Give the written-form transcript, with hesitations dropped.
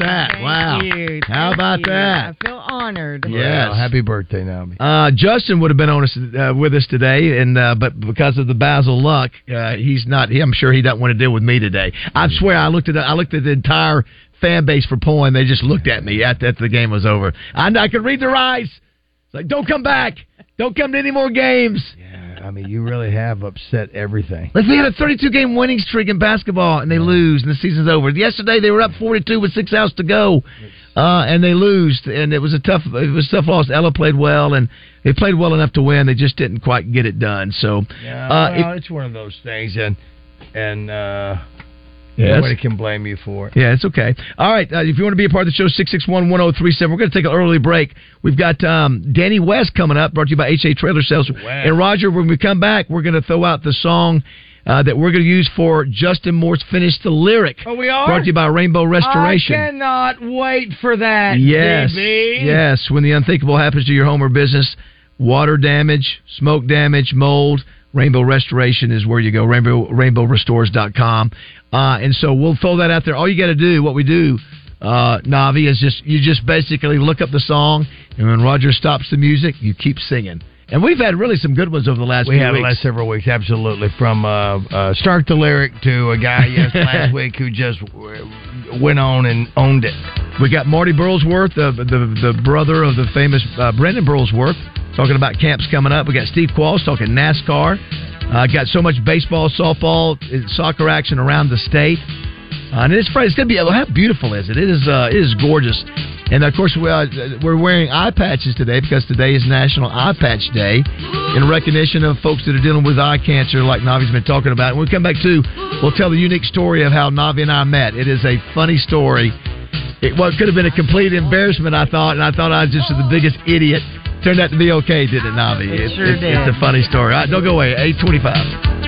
that? Thank Wow. you. How Thank about you. that? I feel honored. Yes. Well, happy birthday, Naomi. Justin would have been on us with us today, and but because of the Basil luck, he's not. I'm sure he doesn't want to deal with me today. I swear, I looked at the entire fan base for Poin. They just looked at me after the game was over. I could read their eyes. It's like, don't come back. Don't come to any more games. Yeah, I mean, you really have upset everything. Like, they had a 32-game winning streak in basketball, and they lose, and the season's over. Yesterday, they were up 42 with 6 hours to go, and they lose, and it was a tough loss. Ella played well, and they played well enough to win. They just didn't quite get it done. So, it's one of those things, and nobody can blame you for it. Yeah, it's okay. All right, if you want to be a part of the show, 661-1037. We're going to take an early break. We've got Danny West coming up, brought to you by HA Trailer Sales. West. And Roger, when we come back, we're going to throw out the song that we're going to use for Justin Moore's Finish the Lyric. Oh, we are? Brought to you by Rainbow Restoration. I cannot wait for that, Yes, DB. yes. When the unthinkable happens to your home or business, water damage, smoke damage, mold, Rainbow Restoration is where you go, rainbowrestores.com. And so we'll throw that out there. All you got to do, what we do, Navi, is you just basically look up the song, and when Roger stops the music, you keep singing. And we've had really some good ones over the last few weeks. We have the last several weeks, absolutely. From Start the Lyric to a guy last week who just went on and owned it. We got Marty Burlsworth, the brother of the famous Brendan Burlsworth, talking about camps coming up. We got Steve Qualls talking NASCAR. Got so much baseball, softball, soccer action around the state. And it's going to be, how beautiful is it? It is gorgeous. And, of course, we're wearing eye patches today because today is National Eye Patch Day in recognition of folks that are dealing with eye cancer like Navi's been talking about. And when we come back, too, we'll tell the unique story of how Navi and I met. It is a funny story. It could have been a complete embarrassment, I thought, and I thought I was just the biggest idiot. Turned out to be okay, did it, Navi? It sure did. It's a funny story. All right, don't go away. 8:25.